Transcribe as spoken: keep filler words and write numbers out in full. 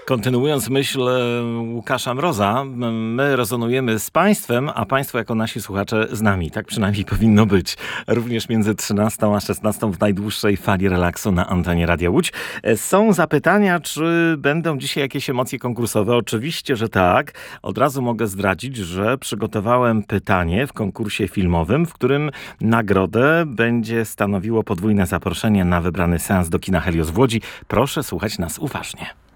Kontynuując myśl Łukasza Mroza, my rezonujemy z państwem, a państwo jako nasi słuchacze z nami. Tak przynajmniej powinno być. Również między trzynastą a szesnastą w najdłuższej fali relaksu na antenie Radia Łódź. Są zapytania, czy będą dzisiaj jakieś emocje konkursowe? Oczywiście, że tak. Od razu mogę zdradzić, że przygotowałem pytanie w konkursie filmowym, w którym nagrodę będzie stanowiło podwójne zaproszenie na wybrany seans do kina Helios w Łodzi. Proszę słuchać nas uważnie.